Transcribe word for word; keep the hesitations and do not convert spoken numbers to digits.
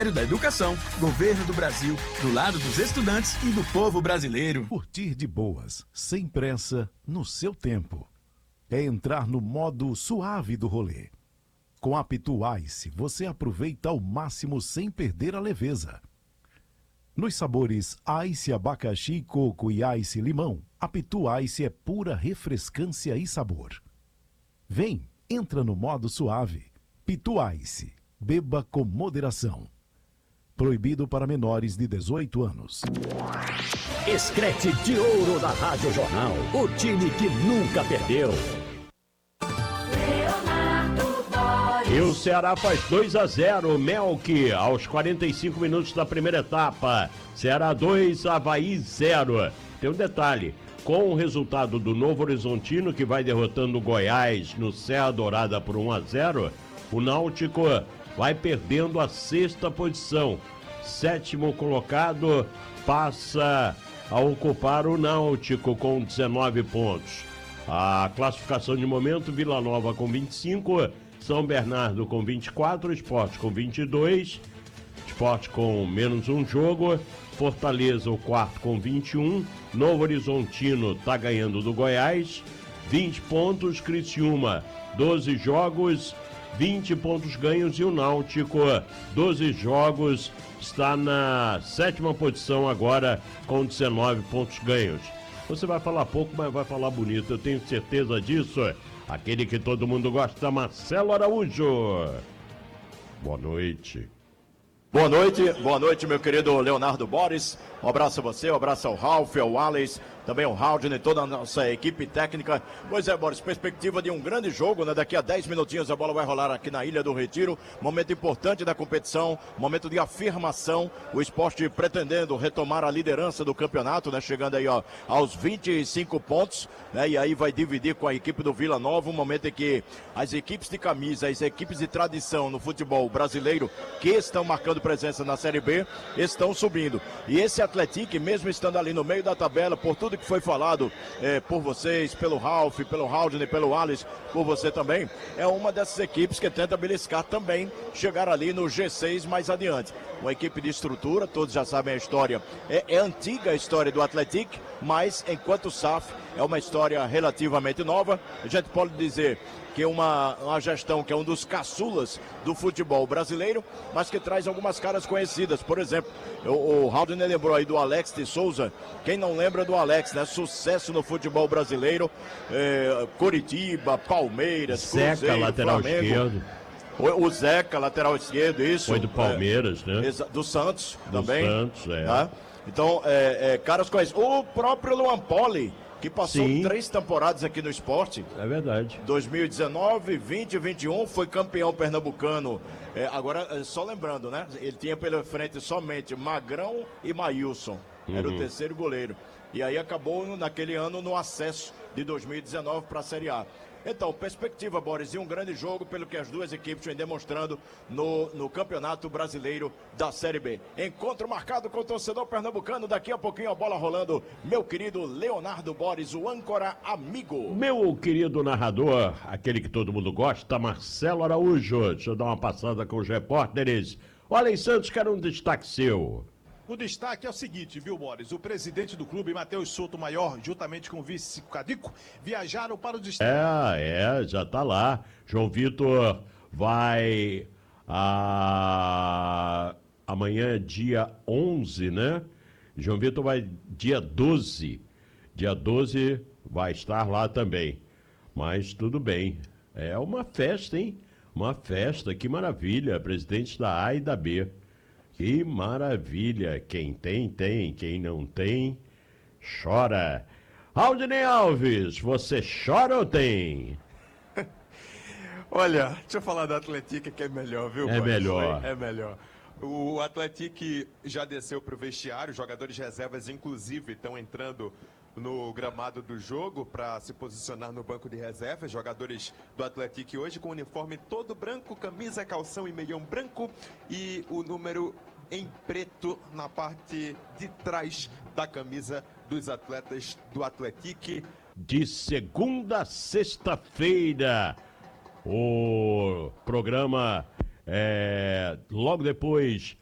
Da Educação, Governo do Brasil, do lado dos estudantes e do povo brasileiro. Curtir de boas, sem pressa, no seu tempo. É entrar no modo suave do rolê. Com a Pitu Ice, você aproveita ao máximo sem perder a leveza. Nos sabores Ice abacaxi, coco e Ice limão, a Pitu Ice é pura refrescância e sabor. Vem, entra no modo suave. Pitu Ice, beba com moderação. Proibido para menores de dezoito anos. Escrete de ouro da Rádio Jornal. O time que nunca perdeu. E o Ceará faz dois a zero. Melk aos quarenta e cinco minutos da primeira etapa. Ceará dois, Avaí zero. Tem um detalhe. Com o resultado do Novo Horizontino, que vai derrotando o Goiás no Serra Dourada por um a zero, o Náutico vai perdendo a sexta posição. Sétimo colocado passa a ocupar o Náutico com dezenove pontos. A classificação de momento: Vila Nova com vinte e cinco, São Bernardo com vinte e quatro, Sport com vinte e dois, Sport com menos um jogo, Fortaleza o quarto com vinte e um, Novo Horizontino está ganhando do Goiás, vinte pontos, Criciúma doze jogos, vinte pontos ganhos, e o Náutico, doze jogos, está na sétima posição agora com dezenove pontos ganhos. Você vai falar pouco, mas vai falar bonito, eu tenho certeza disso. Aquele que todo mundo gosta, Marcelo Araújo. Boa noite. Boa noite, boa noite, meu querido Leonardo Boris. Um abraço a você, um abraço ao Ralf, ao Wallace, também ao Haldner, toda a nossa equipe técnica. Pois é, Boris, perspectiva de um grande jogo, né? Daqui a dez minutinhos a bola vai rolar aqui na Ilha do Retiro. Momento importante da competição, momento de afirmação. O Sport pretendendo retomar a liderança do campeonato, né? Chegando aí, ó, aos vinte e cinco pontos, né? E aí vai dividir com a equipe do Vila Nova, um momento em que as equipes de camisa, as equipes de tradição no futebol brasileiro, que estão marcando presença na Série B, estão subindo. E esse Atlético, mesmo estando ali no meio da tabela, por tudo que foi falado eh, por vocês, pelo Ralf, pelo Haldner, pelo Alice, por você também, é uma dessas equipes que tenta beliscar também, chegar ali no G seis mais adiante. Uma equipe de estrutura, todos já sabem a história, é, é antiga a história do Atlético, mas enquanto o S A F é uma história relativamente nova. A gente pode dizer que é uma, uma gestão que é um dos caçulas do futebol brasileiro, mas que traz algumas caras conhecidas. Por exemplo, o, o Haldner lembrou aí do Alex de Souza. Quem não lembra do Alex, né? Sucesso no futebol brasileiro, é, Coritiba, Palmeiras, Zeca, Cruzeiro, lateral Flamengo. Esquerdo. O, o Zeca, lateral esquerdo, isso. Foi do Palmeiras, é, né? Do Santos do também. Santos, é. Tá? Então, é, é, caras conhecidos. O próprio Luan Poli, que passou Sim. três temporadas aqui no esporte. É verdade. dois mil e dezenove, vinte e vinte e um, foi campeão pernambucano. É, agora, é, só lembrando, né? Ele tinha pela frente somente Magrão e Maílson. Era Uhum. o terceiro goleiro. E aí acabou naquele ano no acesso de dois mil e dezenove para a Série A. Então, perspectiva, Boris, e um grande jogo pelo que as duas equipes vêm demonstrando no, no Campeonato Brasileiro da Série B. Encontro marcado com o torcedor pernambucano, daqui a pouquinho a bola rolando. Meu querido Leonardo Boris, o âncora amigo. Meu querido narrador, aquele que todo mundo gosta, Marcelo Araújo. Deixa eu dar uma passada com os repórteres. O Alen Santos quer um destaque seu. O destaque é o seguinte, viu, Boris? O presidente do clube, Matheus Souto Maior, juntamente com o vice Cadico, viajaram para o distrito. É, é, já tá lá. João Vitor vai a... amanhã é dia onze, né? João Vitor vai dia doze. Dia doze vai estar lá também. Mas tudo bem. É uma festa, hein? Uma festa, que maravilha. Presidente da A e da B. Que maravilha, quem tem, tem, quem não tem, chora. Aldinei Alves, você chora ou tem? Olha, deixa eu falar do Atlético que é melhor, viu? É Boris? melhor. É melhor. O Atlético já desceu para o vestiário, jogadores reservas inclusive estão entrando no gramado do jogo para se posicionar no banco de reservas. Jogadores do Atlético hoje com o uniforme todo branco, camisa, calção e meião branco e o número em preto na parte de trás da camisa dos atletas do Atlético. De segunda a sexta-feira, o programa, é, logo depois